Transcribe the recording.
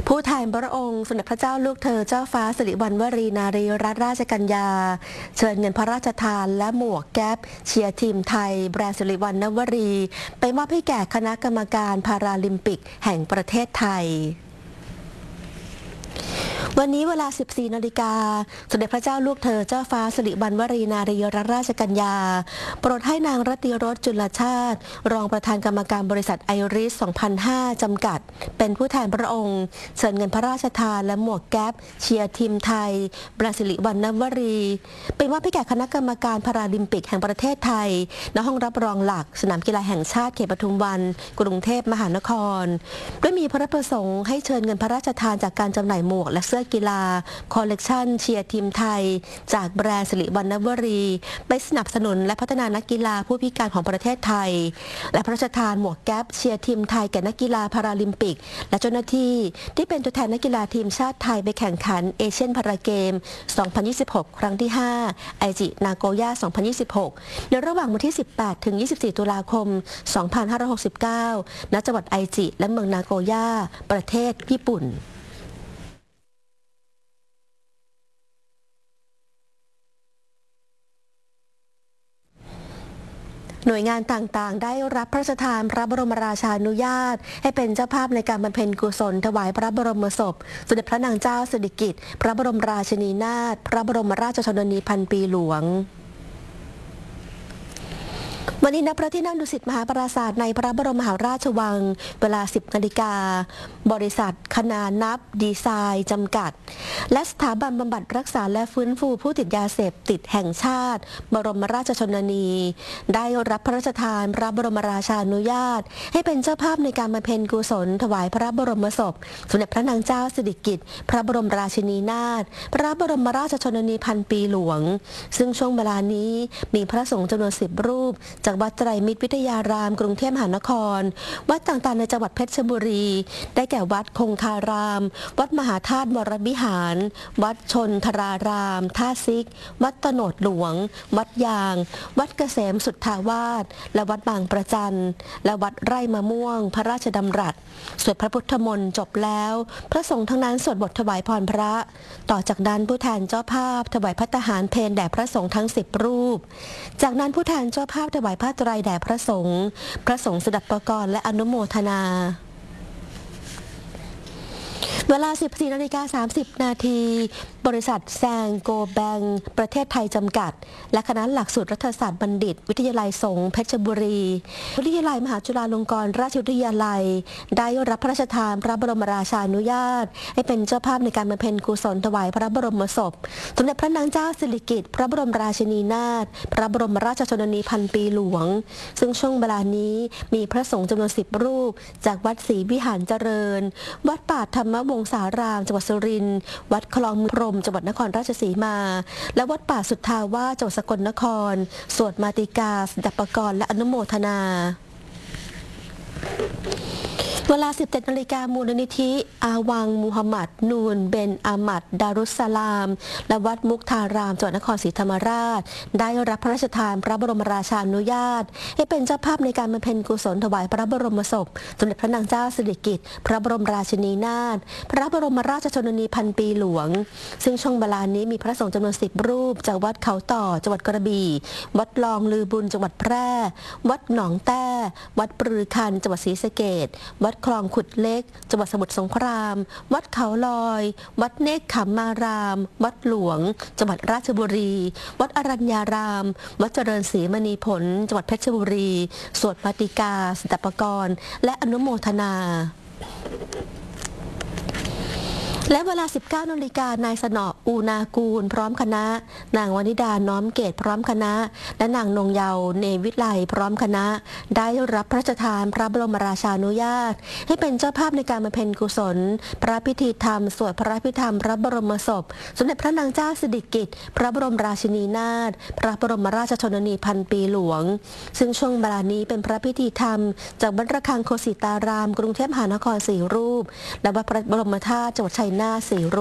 ผู้แทนพระองค์สมเด็จพระเจ้าลูกเธอเจ้าฟ้าสิริวัณวรีนารีรัตนราชกัญญาเชิญเงินพระราชทานและหมวกแก๊ปเชียร์ทีมไทยแบรนด์สิริวัณณวรีไปมอบให้แก่คณะกรรมการพาราลิมปิกแห่งประเทศไทยวันนี้เวลา 14 นาฬิกาสมเด็จพระเจ้าลูกเธอเจ้าฟ้าสิริวัณวรีนารีรัตนราชกัญญาโปรดให้นางรัตติรสจุลชาติรองประธานกรรมการบริษัทไอริส 2005 จำกัดเป็นผู้แทนพระองค์เชิญเงินพระราชทานและหมวกแก๊ปเชียร์ทีมไทยแบรนด์สิริวัณณวรีไปมอบให้แก่คณะกรรมการพาราลิมปิกแห่งประเทศไทยณห้องรับรองหลักสนามกีฬาแห่งชาติเขตปทุมวันกรุงเทพมหานครด้วยมีพระประสงค์ให้เชิญเงินพระราชทานจากการจำหน่ายหมวกและเสื้อกีฬาคอลเลกชันเชียร์ทีมไทยจากแบรนด์สิริวัณณวรีไปสนับสนุนและพัฒนานักกีฬาผู้พิการของประเทศไทยและพระราชทานหมวกแก๊ปเชียร์ทีมไทยแก่นักกีฬาพาราลิมปิกและเจ้าหน้าที่ที่เป็นตัวแทนนักกีฬาทีมชาติไทยไปแข่งขันเอเชียนพาราเกม 2026 ครั้งที่ 5 ไอจินาโกย่า 2026 ในระหว่างวันที่ 18 ถึง 24 ตุลาคม 2569 ณ จังหวัดไอจิและเมืองนาโกย่าประเทศญี่ปุ่นหน่วยงานต่างๆได้รับพระราชทานพระบรมราชานุญาตให้เป็นเจ้าภาพในการบำเพ็ญกุศลถวายพระบรมศพสมเด็จพระนางเจ้าสิริกิติ์พระบรมราชินีนาถพระบรมราชชนนีพันปีหลวงวันนี้ณพระที่นั่งดุสิตมหาปราสาทในพระบรมมหาราชวังเวลา 10 นาฬิกาบริษัทคณานับดีไซน์จำกัดและสถาบันบำบัดรักษาและฟื้นฟูผู้ติดยาเสพติดแห่งชาติบรมราชชนนีได้รับพระราชทานพระบรมราชานุญาตให้เป็นเจ้าภาพในการบำเพ็ญกุศลถวายพระบรมศพสมเด็จพระนางเจ้าสิริกิติ์พระบรมราชินีนาถพระบรมราชชนนีพันปีหลวงซึ่งช่วงเวลานี้มีพระสงฆ์จำนวน 10 รูปจากวัดไตรมิตรวิทยารามกรุงเทพมหานครวัดต่างๆในจังหวัดเพชรบุรีได้แก่วัดคงคารามวัดมหาธาตุวรวิหารวัดชนทรารามท่าซิกวัดตโนดหลวงวัดยางวัดเกษมสุทธาวาสและวัดบางประจันและวัดไร่มะม่วงพระราชดำรัสสวดพระพุทธมนต์จบแล้วพระสงฆ์ทั้งนั้นสวดบทถวายพรพระต่อจากนั้นผู้แทนเจ้าภาพถวายภัตตาหารเพลแด่พระสงฆ์ทั้ง10 รูปจากนั้นผู้แทนเจ้าภาพถวายผ้าไตรแด่พระสงฆ์สดับประกรณ์และอนุโมทนาเวลา 14 นาฬิกา 30 นาทีบริษัทแซงโกแบงประเทศไทยจำกัดและคณะหลักสูตรรัฐศาสตร์บัณฑิตวิทยาลัยสงฆ์เพชรบุรีวิทยาลัยมหาจุฬาลงกรณราชวิทยาลัยได้รับพระราชทานพระบรมราชานุญาตให้เป็นเจ้าภาพในการบำเพ็ญกุศลถวายพระบรมศพสมเด็จพระนางเจ้าสิริกิติ์พระบรมราชินีนาถพระบรมราชชนนีพันปีหลวงซึ่งช่วงเวลานี้มีพระสงฆ์จำนวน 10 รูปจากวัดศรีวิหารเจริญวัดป่าธรรมวงศารามจังหวัดสุรินทร์วัดคลองพรมจังหวัดนครราชสีมาและวัดป่าสุทธาวาสจังหวัดสกลนครสวดมาติกาสดับประกรณ์และอนุโมทนาเวลา 17 นาฬิกามูลนิธิอาวังมูฮัมหมัดนูนเบนอามัดดารุสสลามและวัดมุกทารามจังหวัดนครศรีธรรมราชได้รับพระราชทานพระบรมราชานุญาตให้เป็นเจ้าภาพในการบำเพ็ญกุศลถวายพระบรมศพสมเด็จพระนางเจ้าสิริกิติ์พระบรมราชินีนาถพระบรมราชชนนีพันปีหลวงซึ่งช่วงเวลานี้มีพระสงฆ์จำนวน 10 รูปจากวัดเขาต่อจังหวัดกระบี่วัดลองลือบุญจังหวัดแพร่วัดหนองแต้วัดปรือคันจังหวัดศรีสะเกษวัดคลองขุดเล็กจังหวัดสมุทรสงครามวัดเขาลอยวัดเนกขมารามวัดหลวงจังหวัดราชบุรีวัดอรัญญารามวัดเจริญศรีมณีผลจังหวัดเพชรบุรีสวดมาติกาสดับประกรณ์และอนุโมทนาและเวลา 19 นาฬิกานายสนออูนากูลพร้อมคณะนางวนิดาน้อมเกตพร้อมคณะและนางนงเยาว์เนวิไลพร้อมคณะได้รับพระราชทานพระบรมราชานุญาตให้เป็นเจ้าภาพในการบำเพ็ญกุศลพระพิธีธรรมสวดพระพิธรรมพระบรมศพสมเด็จพระนางเจ้าสิริกิติ์พระบรมราชินีนาถพระบรมราชชนนีพันปีหลวงซึ่งช่วงเวลานี้เป็นพระพิธีธรรมจากวัดระฆังโคสิตารามกรุงเทพมหานคร4 รูปและวัดพระบรมธาตุจังหวัดชัยนาท4 รูป